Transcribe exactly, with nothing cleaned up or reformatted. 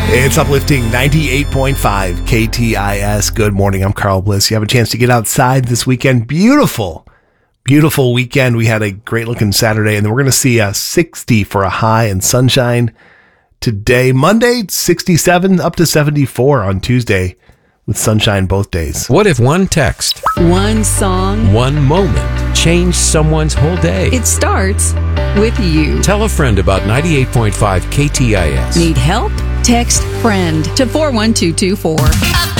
It's uplifting ninety-eight point five K T I S. Good morning. I'm Carl Bliss. You have a chance to get outside this weekend. Beautiful, beautiful weekend. We had a great looking Saturday, and then we're going to see a sixty for a high and sunshine today. Monday, sixty-seven up to seventy-four on Tuesday with sunshine both days. What if one text, one song, one moment changed someone's whole day? It starts with you. Tell a friend about ninety-eight point five K T I S. Need help? Text FRIEND to four one two two four.